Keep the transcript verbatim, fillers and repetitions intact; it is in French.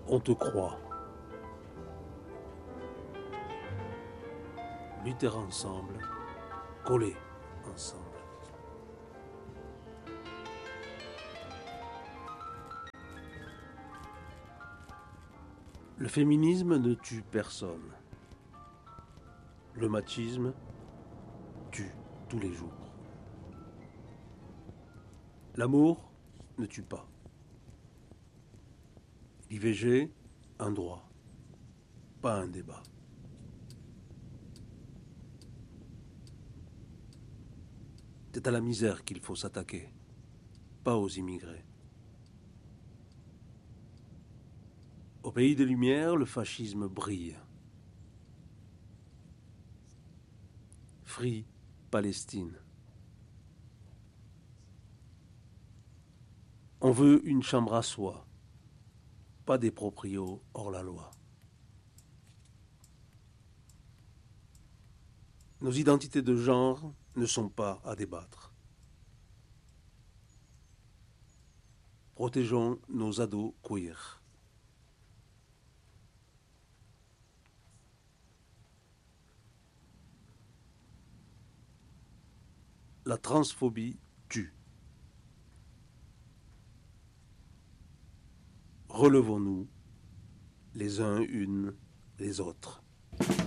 On te croit. Lutter ensemble, coller ensemble. Le féminisme ne tue personne. Le machisme tue tous les jours. L'amour ne tue pas. L'I V G, un droit, pas un débat. C'est à la misère qu'il faut s'attaquer, pas aux immigrés. Au pays des Lumières, le fascisme brille. Free Palestine. On veut une chambre à soi, pas des proprios hors la loi. Nos identités de genre ne sont pas à débattre. Protégeons nos ados queer. La transphobie tue. Relevons-nous les uns unes les autres.